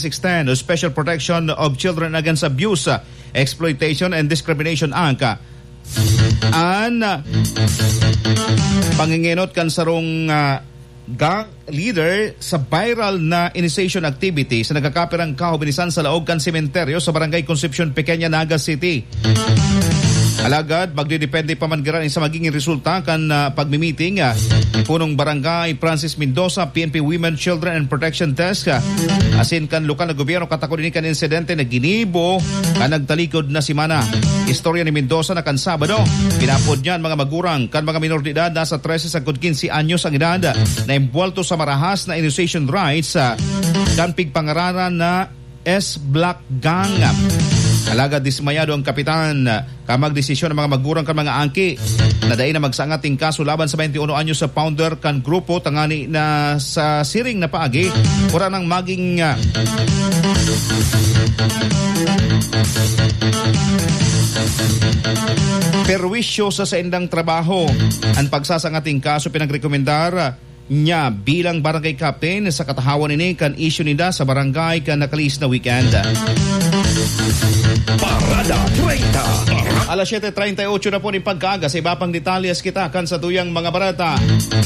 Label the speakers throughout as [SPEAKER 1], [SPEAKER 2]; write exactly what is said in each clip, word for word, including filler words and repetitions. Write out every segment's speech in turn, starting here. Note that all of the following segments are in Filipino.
[SPEAKER 1] thirty-six ten o Special Protection of Children Against Abuse, Exploitation and Discrimination Act. An uh, panginginot kan sarong uh, gang leader sa viral na initiation activity sa nagkakapirang kahubinisan sa laog kan sementeryo sa Barangay Concepcion Pequeña, Naga City. Alagad, magdidepende pa man giranin sa magiging resulta kan uh, pagmimiting uh, punong Barangay Francis Mendoza, P N P Women, Children and Protection Desk, uh, asin kan lokal na gobyerno katakod ni kan insidente na ginibo kan nagtalikod na simana. Istorya ni Mendoza na kan Sabado, pinapod niyan mga magurang kan mga minor de edad nasa thirteen hanggang fifteen anyos ang edad na imbwelto sa marahas na initiation rights uh, kan pigpangaranan na S-Block Gang. Alagad dismayado ang kapitan kamag desisyon ng mga magurang kan mga angki na dahi na magsangat ting kaso laban sa twenty-one anyos sa founder kan grupo tangani na sa siring na paagi ora nang maging uh, perwisyo sa saindang trabaho. Ang pagsasangating kaso pinagrekomendar niya bilang barangay captain sa katahawan ini kan issue nida sa barangay kan nakalis na weekend. Parada treinta. Alas seven thirty-eight na po ni pagkaaga sa iba pang detalyes kita kan sa tuyang mga barata.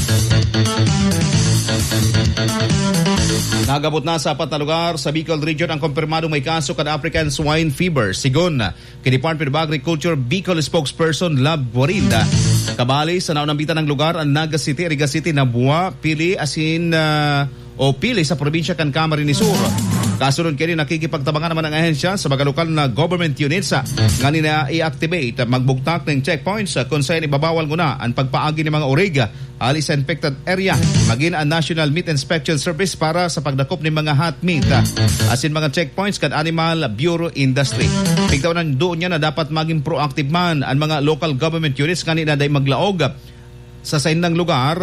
[SPEAKER 1] Nagabot na sa apat na lugar sa Bicol Region ang kumpirmadong may kaso kan African Swine Fever. Sigon kay Department of Agriculture Bicol spokesperson Lab Guarinda. Kabali sa naunambitan ng lugar ang Naga City, Riga City, Nabua, Pili, asin uh, o Pili sa probinsya kan Camarines Sur. Kasunod kini nakikipagtabangan naman ang ahensya sa mga lokal na government units nga nina i-activate magbugtak ng checkpoints kung saan ibabawal muna ang pagpaagi ng mga origa ali sa infected area maging ang National Meat Inspection Service para sa pagdakop ng mga hot meat asin mga checkpoints kan Animal Bureau Industry. Pigtawanan doon niya na dapat maging proactive man ang mga local government units nga nina day maglaog sa saindang lugar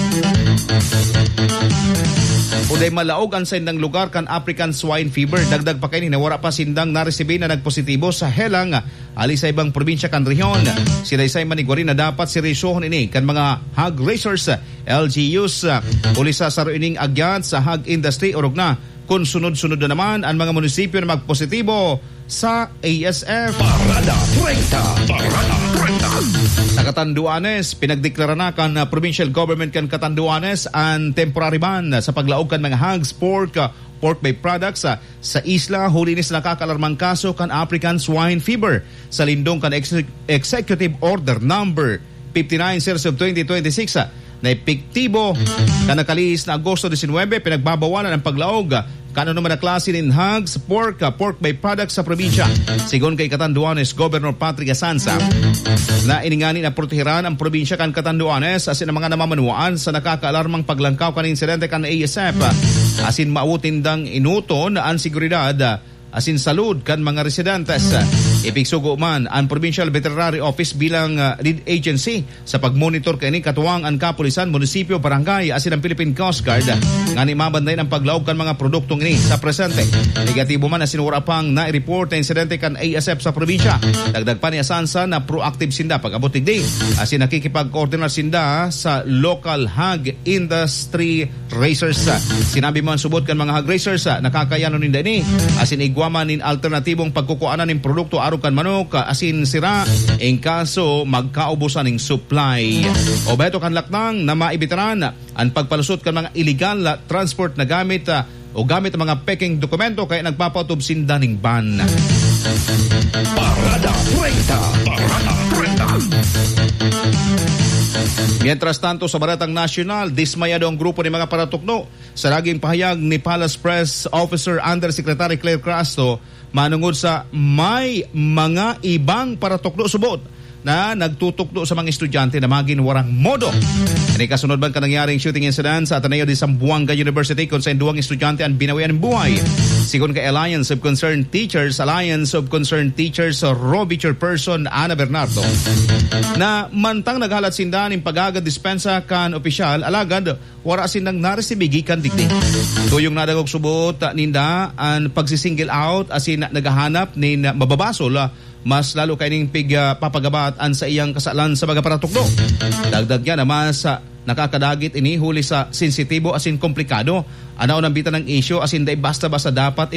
[SPEAKER 1] o day malaog ang sindang lugar kan African Swine Fever. Dagdag pa kayo ni nawara pa sindang naresibi na nagpositibo sa helang ali sa ibang probinsya kan rehiyon. Sila-isay manigwari na dapat seryosohon ini kan mga hog raisers, L G Us, uli sa saruining agyan sa hog industry orog na kung sunod-sunod na naman ang mga munisipyo na magpositibo sa A S F. Parada treinta. Parada treinta. Sa Catanduanes, pinagdeklara na kan uh, provincial government kan Catanduanes ang temporary ban sa paglaog kan mga hogs, pork, uh, pork by products uh, sa isla. Huli ni sa nakakalarmang kaso kan African Swine Fever sa lindong kan ex- Executive Order number fifty-nine series of twenty twenty-six uh, na epektibo kan nakalis na Agosto nineteen, pinagbabawalan ang paglaog kano naman na klase ng hogs, pork, pork by products sa probinsya. Sigon kay Catanduanes Governor Patrick Asanza na iningani na protehiran ang probinsya kan Catanduanes asin ang mga namamanuan sa nakakaalarmang paglangkaw kan insidente kan A S F asin maawutin dang inuton ang seguridad asin salud kan mga residentes. Ipigsugo man ang Provincial Veterinary Office bilang uh, lead agency sa pagmonitor kani katuwang ang kapulisan, munisipyo, barangay asin ang Philippine Coast Guard nga ni mabanday ang paglaog kan mga produktong ini sa presente. Negatibo man na sinura pang na-report na insidente kan A S F sa probinsya. Dagdag pa ni Asansa na proactive sinda pag-abot tigdi asin nakikipag-coordinar sinda sa local hog industry racers. Sinabi man subot kan mga hog racers nakakayanon ninda ini asin igwaman nin alternatibong pagkukuanan ng produkto arukan manok asin sira en kaso magkaubusan ng supply. O beto kan laknang na maibitaran ang pagpalusot kan mga illegal transport na gamit o gamit ang mga peking dokumento kaya nagpapautob sinda ng ban. Parada treinta. Parada treinta. Mientras tanto sa Baratang National, dismayado ang grupo ng mga paratukno sa laging pahayag ni Palace Press Officer Undersecretary Claire Crasto manungod sa may mga ibang paratukno subot na nagtutukdo sa mga estudyante na maging warang modo. Ani kasunod bang kanangyaring shooting incident sa Ateneo de Zamboanga University kung sa duwang estudyante ang binawian ng buhay. Sigon kay Alliance of Concerned Teachers, Alliance of Concerned Teachers Robbie Chairperson Ana Bernardo na mantang naghalat sinda ng pag-agad dispensa kan opisyal alagad wara sindang naresibigi kan digdi. Tuyong nadagog subot ninda ang pagsisingle out asin nagahanap nin mababasol mas lalo kay ning pig uh, papagabataan sa iyang kasalan sa mga paratukdo. Dagdag niya na mas uh, nakakadagit ini huli sa sensitibo asin komplikado anaw nang bitan ng issue asin day basta-basta dapat